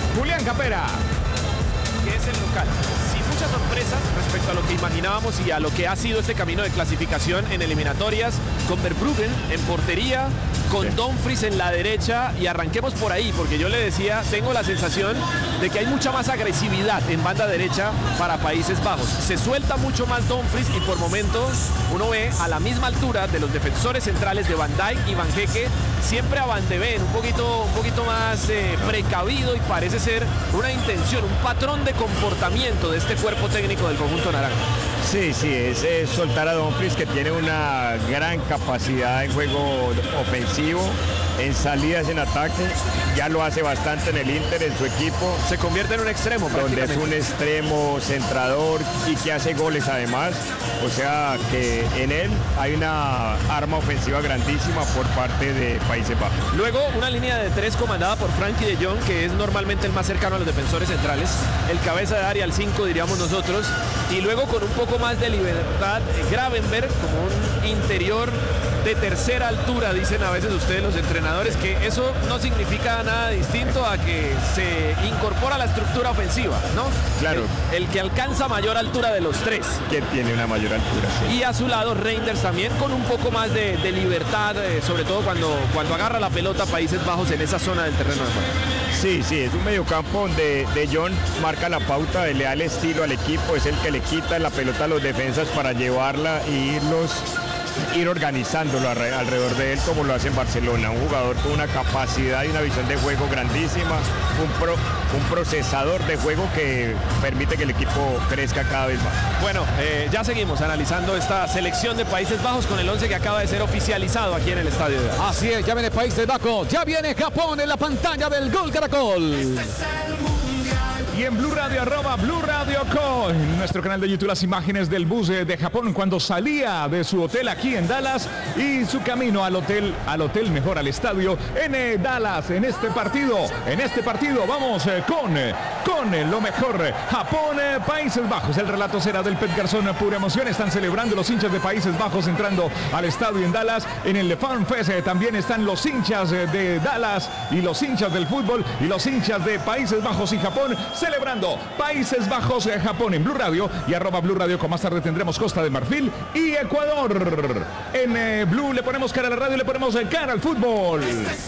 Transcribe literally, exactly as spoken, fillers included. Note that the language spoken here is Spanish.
Julián Capera. Que es el local. Sin muchas sorpresas respecto a lo que imaginábamos y a lo que ha sido este camino de clasificación en eliminatorias, con Verbruggen en portería, con sí. Dumfries en la derecha, y arranquemos por ahí, porque yo le decía, tengo la sensación de que hay mucha más agresividad en banda derecha para Países Bajos. Se suelta mucho más Dumfries y por momentos uno ve a la misma altura de los defensores centrales de Van Dijk y Van Hecke, siempre a Van de Ven, un poquito, un poquito más eh, precavido, y parece ser una intención, un patrón de comportamiento de este cuerpo técnico del conjunto naranja. Sí, sí, es, es soltar a Dumfries, que tiene una gran capacidad en juego ofensivo, en salidas, en ataque. Ya lo hace bastante en el Inter, en su equipo. Se convierte en un extremo, donde es un extremo centrador y que hace goles además. O sea que en él hay una arma ofensiva grandísima por parte de Países Bajos. Luego una línea de tres comandada por Frankie de Jong, que es normalmente el más cercano a los defensores centrales, el cabeza de área, al cinco diríamos nosotros, y luego con un poco más de libertad Gravenberg como un interior de tercera altura, dicen a veces ustedes los entrenadores, que eso no significa nada distinto a que se incorpora a la estructura ofensiva, ¿no? Claro. El, el que alcanza mayor altura de los tres. Que tiene una mayor altura, sí. Y a su lado Reinders también con un poco más de, de libertad, eh, sobre todo cuando, cuando agarra la pelota Países Bajos en esa zona del terreno de juego. Sí, sí, es un mediocampo donde De Jong marca la pauta, le da el estilo al equipo, es el que le quita la pelota a los defensas para llevarla y irlos ir organizándolo alrededor de él, como lo hace en Barcelona. Un jugador con una capacidad y una visión de juego grandísima, un, pro, un procesador de juego que permite que el equipo crezca cada vez más. Bueno, eh, ya seguimos analizando esta selección de Países Bajos con el once que acaba de ser oficializado aquí en el estadio de Dallas. Así es, ya viene Países Bajos, ya viene Japón en la pantalla del Gol Caracol. Este es el y en Blue Radio, arroba Blue Radio Co, en nuestro canal de YouTube, las imágenes del bus de Japón cuando salía de su hotel aquí en Dallas y su camino al hotel, al hotel mejor, al estadio en eh, Dallas, en este partido, en este partido vamos eh, con, eh, con eh, lo mejor, Japón, eh, Países Bajos. El relato será del Pet Garzón, pura emoción, están celebrando los hinchas de Países Bajos entrando al estadio en Dallas. En el Fan Fest eh, también están los hinchas eh, de Dallas y los hinchas del fútbol y los hinchas de Países Bajos y Japón, celebrando Países Bajos, eh, Japón en Blue Radio y arroba Blue Radio. Con más tarde tendremos Costa de Marfil y Ecuador. En eh, Blue le ponemos cara a la radio y le ponemos cara al fútbol.